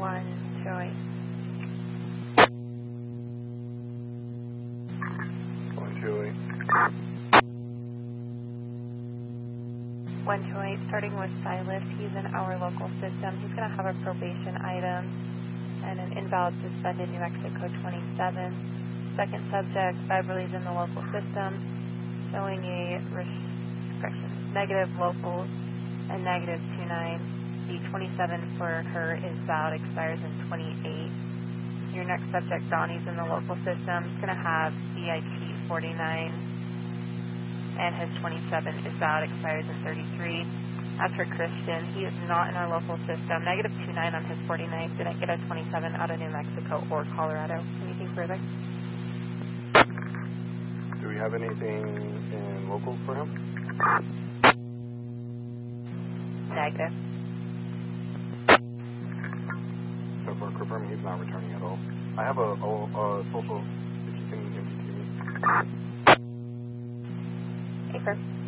128. 128. 128, starting with Silas. He's in our local system. He's going to have a probation item and an invalid suspended New Mexico 27. Second subject, Beverly's in the local system, showing a negative local and negative 29. The 27 for her is valid, expires in 28. Your next subject, Donnie's in the local system. He's going to have DIT 49, and his 27 is valid, expires in 33. As for Christian, he is not in our local system. Negative 29 on his 49. Didn't get a 27 out of New Mexico or Colorado. Anything further? Do we have anything in local for him? Negative. So for confirming, he's not returning at all. I have a social, if you can MPT me. Hey, sir.